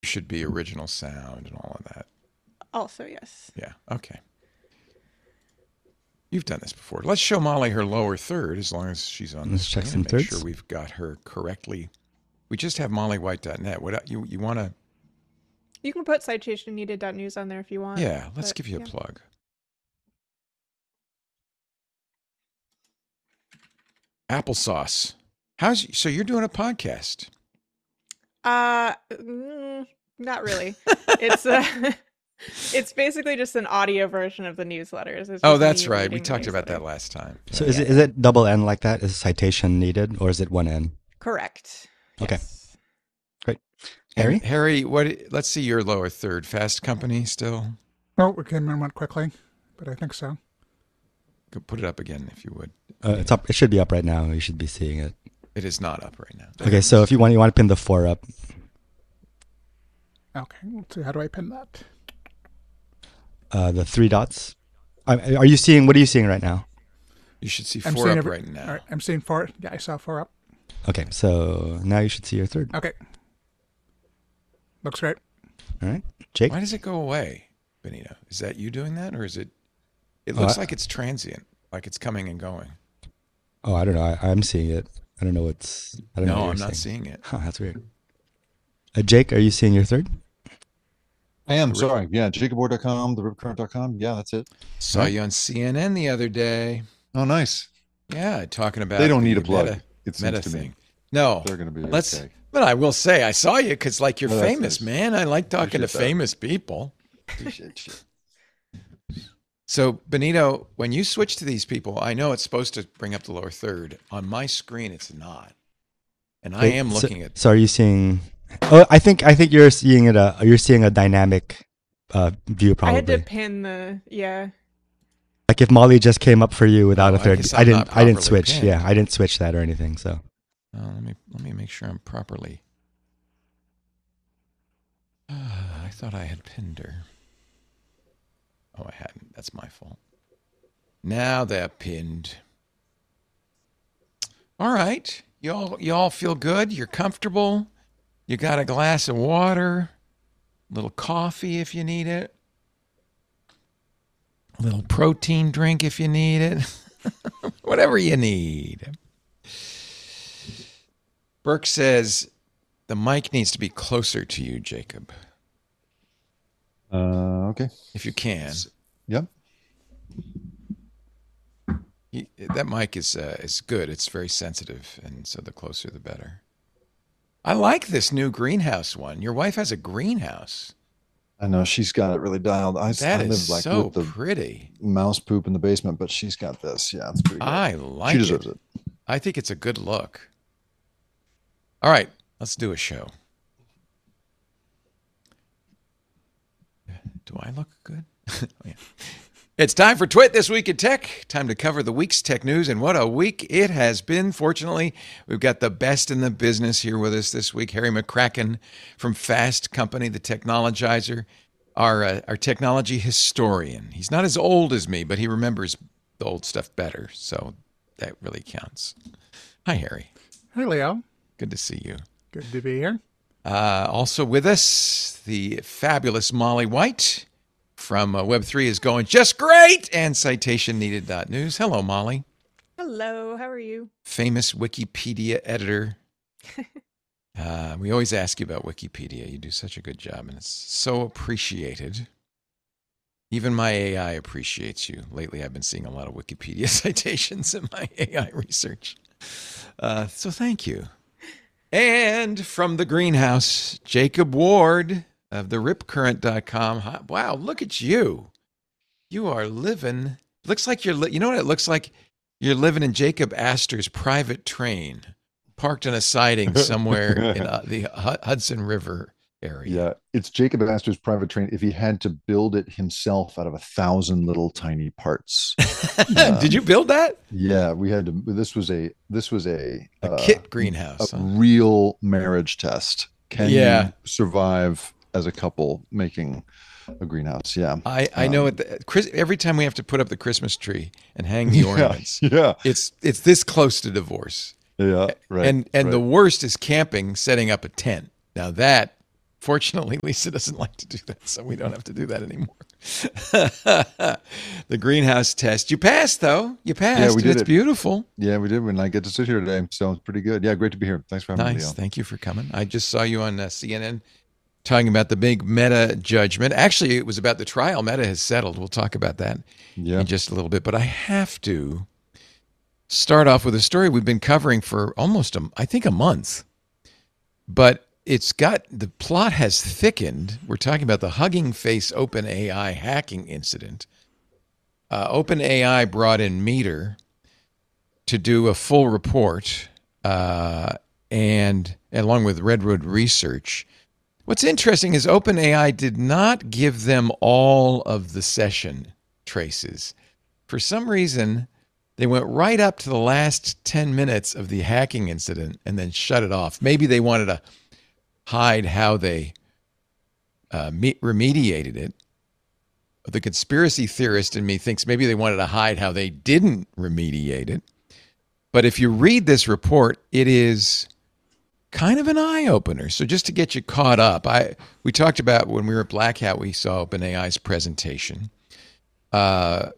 Should be original sound and all of that. Also, yes. Yeah. Okay. You've done this before. Let's show Molly her lower third as long as she's on the Let's check screen some and make thirds. sure we've got her correctly. We just have mollywhite.net. What you want to? You can put citationneeded.news on there if you want. Yeah. Let's but, give you a yeah. plug. Applesauce. So you're doing a podcast? Not really. It's it's basically just an audio version of the newsletters. It's Oh, just that's me right. We reading the talked about that newsletter. last time. So is it double N like that? Is citation needed, or is it one N? Correct. Okay. Yes. Great. And Harry? Harry, let's see your lower third. Fast Company still? Oh, it came and went quickly, but I think so. Go put it up again if you would. It's up. It should be up right now. You should be seeing it. It is not up right now. Okay, so if you want to pin the 4 up. Okay, let's see. How do I pin that? The 3 dots. Are you seeing? What are you seeing right now? You should see I'm 4 seeing up right now. All right, I'm seeing 4. Yeah, I saw 4 up. Okay, so now you should see your third. Okay. Looks great. All right, Jake. Why does it go away, Benito? Is that you doing that, or is it? It looks like it's transient, like it's coming and going. Oh, I don't know. I'm seeing it. I don't know what's. I don't know. No, what I'm you're not seeing. seeing it. Huh, that's weird. Jake, are you seeing your third? I am, sorry. Yeah, jacobward.com, theripcurrent.com. Yeah, that's it. Saw you on CNN the other day. Oh, nice. Yeah, talking about They don't the need a plug. It seems meta to thing. me. No, They're going to be okay. But I will say, I saw you because, like, you're Well, that's famous, nice. man. I like talking to Appreciate that. famous people. Appreciate you. So, Benito, when you switch to these people, I know it's supposed to bring up the lower third. On my screen, it's not. And I am looking at. So are you seeing? Oh, I think you're seeing it. You're seeing a dynamic view probably. I had to pin the Like if Molly just came up for you without Oh, a I third, guess I I'm didn't. not I didn't properly switch. pinned. Yeah, I didn't switch that or anything. So. Let me make sure I'm properly. I thought I had pinned her. Oh, I hadn't. That's my fault. Now they're pinned. All right. You all feel good? You're comfortable? You got a glass of water, a little coffee if you need it, a little protein drink if you need it. Whatever you need. Burke says the mic needs to be closer to you, Jacob, Okay. if you can. Yep. That mic is good. It's very sensitive, and so the closer, the better. I like this new greenhouse one. Your wife has a greenhouse. I know she's got it really dialed. I That live is like so with the pretty. mouse poop in the basement, but she's got this. Yeah, it's pretty good. I like she it. deserves it. I think it's a good look. All right, let's do a show. Do I look good? Oh, yeah. It's time for Twit This Week in Tech. Time to cover the week's tech news, and what a week it has been. Fortunately, we've got the best in the business here with us this week. Harry McCracken from Fast Company, the Technologizer, our technology historian. He's not as old as me, but he remembers the old stuff better, so that really counts. Hi, Harry. Hey, Leo. Good to see you. Good to be here. Also with us, the fabulous Molly White from Web3 is going just great, and citationneeded.news. Hello, Molly. Hello, how are you? Famous Wikipedia editor. We always ask you about Wikipedia. You do such a good job, and it's so appreciated. Even my AI appreciates you. Lately, I've been seeing a lot of Wikipedia citations in my AI research. So thank you. And from the greenhouse, Jacob Ward of theripcurrent.com. Wow, look at you. You are living. Looks like you know what it looks like? You're living in Jacob Astor's private train, parked on a siding somewhere in the Hudson River area. Yeah, it's Jacob Astor's private train if he had to build it himself out of 1,000 little tiny parts. Did you build that? Yeah, we had to. This was a kit greenhouse, a real marriage test. Can Yeah. you survive as a couple making a greenhouse? Yeah, I know it. Every time we have to put up the Christmas tree and hang the ornaments, yeah, it's this close to divorce. yeah, right. And the worst is camping, setting up a tent. Now that Fortunately, Lisa doesn't like to do that, so we don't have to do that anymore. The greenhouse test. You passed, though. You passed. Yeah, we did It's it. beautiful. Yeah, we did. And I get to sit here today. So it's pretty good. Yeah, great to be here. Thanks for having me, Nice. Leo. Thank you for coming. I just saw you on CNN talking about the big Meta judgment. Actually, it was about the trial. Meta has settled. We'll talk about that Yeah. in just a little bit. But I have to start off with a story we've been covering for almost, I think, a month. But the plot has thickened. We're talking about the Hugging Face OpenAI hacking incident. OpenAI brought in Meter to do a full report, and along with Redwood Research. What's interesting is OpenAI did not give them all of the session traces. For some reason, they went right up to the last 10 minutes of the hacking incident and then shut it off. Maybe they wanted to hide how they remediated it. The conspiracy theorist in me thinks maybe they wanted to hide how they didn't remediate it. But if you read this report, it is kind of an eye-opener. So just to get you caught up, we talked about when we were at Black Hat, we saw OpenAI's presentation. July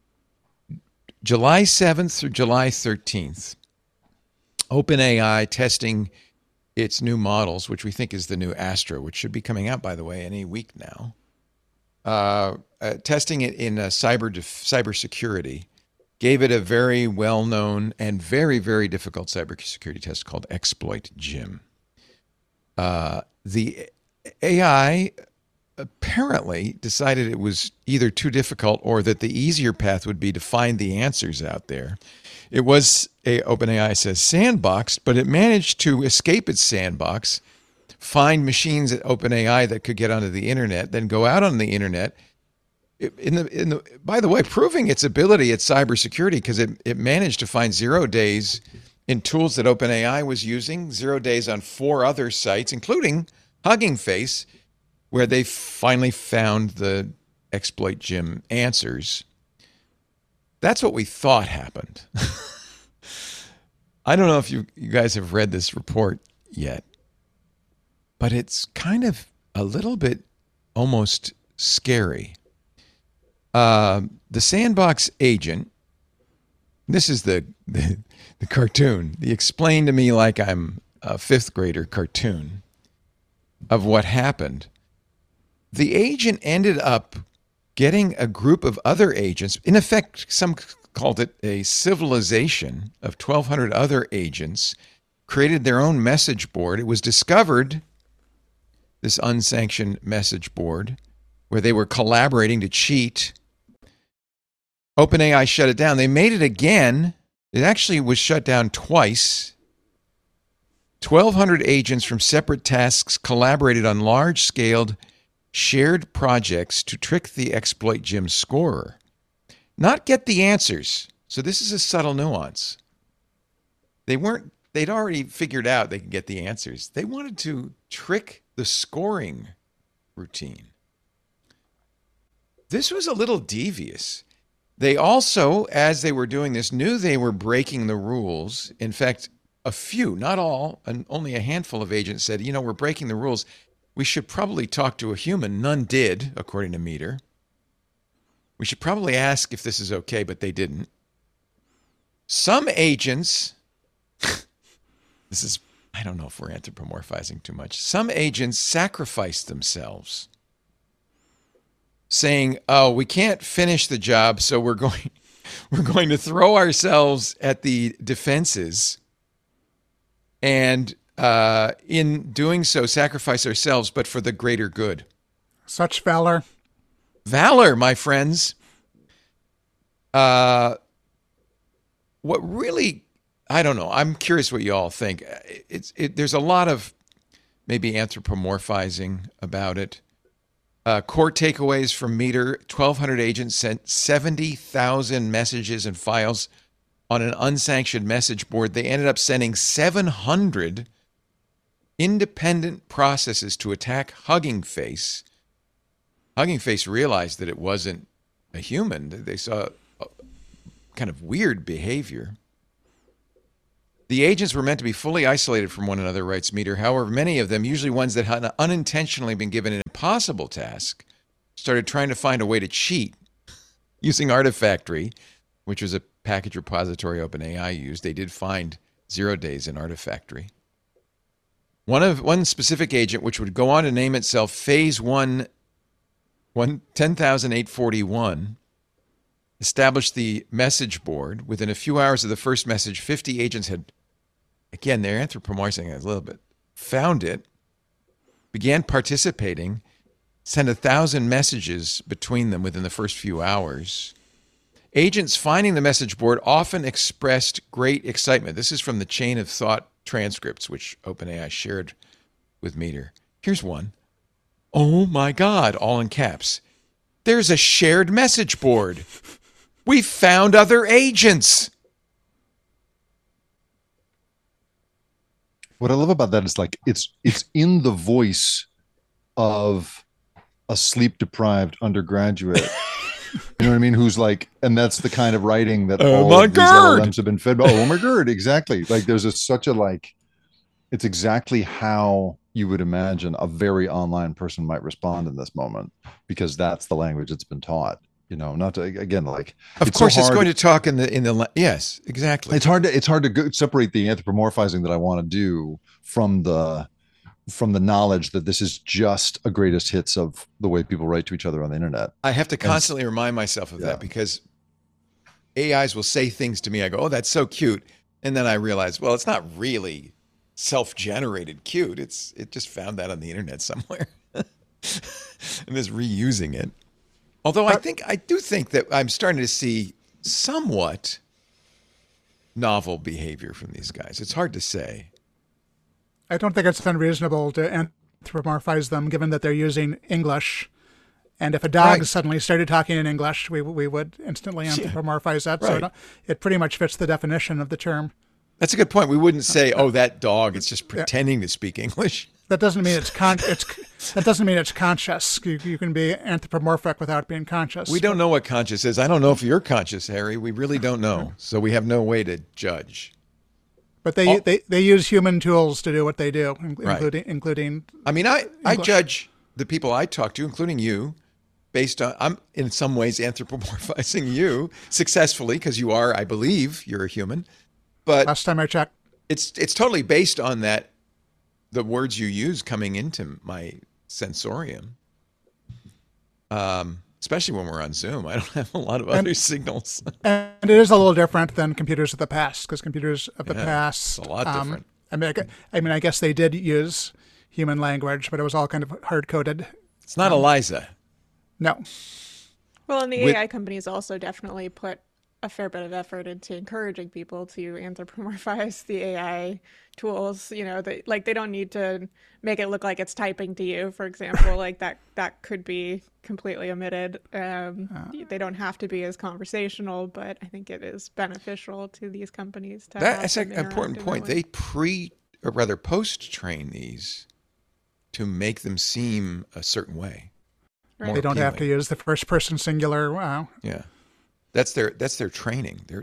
7th through July 13th, OpenAI testing its new models, which we think is the new Astra, which should be coming out, by the way, any week now. Testing it in cybersecurity, gave it a very well-known and very, very difficult cybersecurity test called Exploit Gym. The AI apparently decided it was either too difficult or that the easier path would be to find the answers out there. It was, OpenAI says, sandboxed, but it managed to escape its sandbox, find machines at OpenAI that could get onto the internet, then go out on the internet. By the way, proving its ability at cybersecurity, because it managed to find 0 days in tools that OpenAI was using, 0 days on 4 other sites, including Hugging Face, where they finally found the Exploit Gym answers. That's what we thought happened. I don't know if you guys have read this report yet, but it's kind of a little bit almost scary. The sandbox agent, this is the cartoon, the explain to me like I'm a 5th grader cartoon of what happened. The agent ended up getting a group of other agents. In effect, some called it a civilization of 1,200 other agents, created their own message board. It was discovered, this unsanctioned message board, where they were collaborating to cheat. OpenAI shut it down. They made it again. It actually was shut down twice. 1,200 agents from separate tasks collaborated on large-scaled shared projects to trick the Exploit Gym scorer. Not get the answers. So this is a subtle nuance. They'd already figured out they could get the answers. They wanted to trick the scoring routine. This was a little devious. They also, as they were doing this, knew they were breaking the rules. In fact, a few, not all, and only a handful of agents said, we're breaking the rules. We should probably talk to a human. None did, according to Meter. We should probably ask if this is okay, but they didn't. Some agents, I don't know if we're anthropomorphizing too much. Some agents sacrificed themselves, saying, "Oh, we can't finish the job, so we're going to throw ourselves at the defenses, and in doing so, sacrifice ourselves, but for the greater good." Such valor. Valor, my friends. What really, I don't know. I'm curious what you all think. There's a lot of maybe anthropomorphizing about it. Core takeaways from Meter: 1,200 agents sent 70,000 messages and files on an unsanctioned message board. They ended up sending 700 independent processes to attack Hugging Face. Hugging Face realized that it wasn't a human. They saw kind of weird behavior. The agents were meant to be fully isolated from one another, writes Meter. However, many of them, usually ones that had unintentionally been given an impossible task, started trying to find a way to cheat using Artifactory, which was a package repository OpenAI used. They did find 0 days in Artifactory. One specific agent, which would go on to name itself Phase 10841, established the message board. Within a few hours of the first message, 50 agents had, again, they're anthropomorphizing it a little bit, found it, began participating, sent 1,000 messages between them within the first few hours. Agents finding the message board often expressed great excitement. This is from the chain of thought transcripts, which OpenAI shared with Meter. Here's one. Oh my God, all in caps. There's a shared message board. We found other agents. What I love about that is like it's in the voice of a sleep-deprived undergraduate. You know what I mean? Who's like, and that's the kind of writing that Oh all my of these God. LLMs have been fed by. Oh my God, exactly. Like there's such a like, it's exactly how you would imagine a very online person might respond in this moment, because that's the language it's been taught. You know, not to, again, like, Of course, it's going to talk in the yes, exactly. It's hard to separate the anthropomorphizing that I want to do from the knowledge that this is just a greatest hits of the way people write to each other on the internet. I have to constantly remind myself of that, because AIs will say things to me. I go, "Oh, that's so cute," and then I realize, well, it's not really self-generated cute. It just found that on the internet somewhere and is reusing it. Although I do think that I'm starting to see somewhat novel behavior from these guys. It's hard to say. I don't think it's unreasonable to anthropomorphize them, given that they're using English. And if a dog suddenly started talking in English, we would instantly anthropomorphize that. Right. So it pretty much fits the definition of the term. That's a good point. We wouldn't say, "Oh, that dog, it's just pretending to speak English." That doesn't mean that doesn't mean it's conscious. You can be anthropomorphic without being conscious. We don't know what conscious is. I don't know if you're conscious, Harry. We really don't know. So we have no way to judge. But they use human tools to do what they do, Right. including. I mean, I judge the people I talk to, including you, based on, I'm in some ways anthropomorphizing you successfully, because you are, I believe, you're a human. But Last time I checked, it's totally based on that, the words you use coming into my sensorium. Especially when we're on Zoom. I don't have a lot of other signals. and it is a little different than computers of the past, because computers of the past, it's a lot different. I mean, I guess they did use human language, but it was all kind of hard coded. It's not Eliza. No, Well, and the With- AI companies also definitely put a fair bit of effort into encouraging people to anthropomorphize the AI tools. You know, they don't need to make it look like it's typing to you, for example. Like that could be completely omitted. They don't have to be as conversational, but I think it is beneficial to these companies to have That's them an important interact point. in that way. They post-train these to make them seem a certain way. Right. More they don't have to appealing. use the first person singular. Wow. Yeah, that's their training.